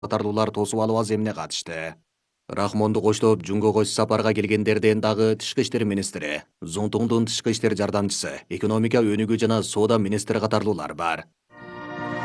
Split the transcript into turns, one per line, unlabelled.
катарлуулар тосуп алуу аземине катышты. Рахмонду коштоп Жунгого сапарга келгендерден дагы Тышкы иштер министри, Зунтуңдун тышкы иштер жардамчысы, экономика өнүгүү жана соода министри катарлуулар бар.